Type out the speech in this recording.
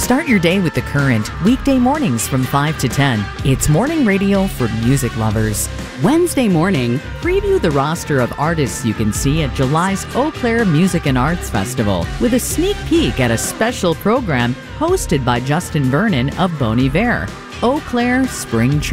Start your day with The Current, weekday mornings from 5 to 10. It's morning radio for music lovers. Wednesday morning, preview the roster of artists you can see at July's Eau Claire Music and Arts Festival with a sneak peek at a special program hosted by Justin Vernon of Bon Iver. Eau Claire Spring